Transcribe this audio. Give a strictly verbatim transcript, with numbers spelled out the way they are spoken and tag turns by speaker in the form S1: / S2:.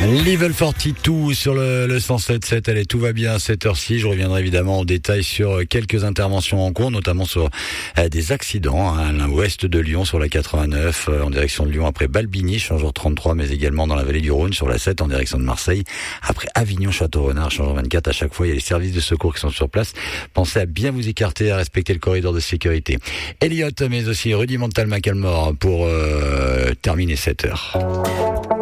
S1: Level quarante-deux sur le, le cent sept sept, allez, tout va bien à cette heure-ci. Je reviendrai évidemment en détail sur quelques interventions en cours, notamment sur euh, des accidents hein, à l'ouest de Lyon sur la quatre-vingt-neuf, euh, en direction de Lyon après Balbigny, changeur trente-trois, mais également dans la vallée du Rhône sur la sept en direction de Marseille. Après Avignon, Château-Renard, changeur vingt-quatre, à chaque fois il y a les services de secours qui sont sur place. Pensez à bien vous écarter, à respecter le corridor de sécurité. Elliott, mais aussi Rudimental Macalmore pour euh, terminer cette heure.